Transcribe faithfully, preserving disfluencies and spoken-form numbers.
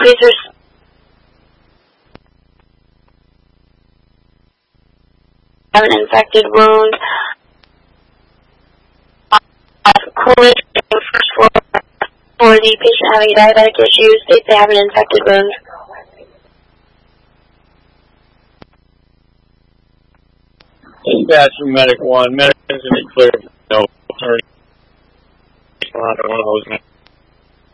Please res- have an infected wound. Collision first floor for the patient having diabetic issues. They, they have an infected wound. Dispatch from Medic one. Medic is going to be clear. No, turn on one of those.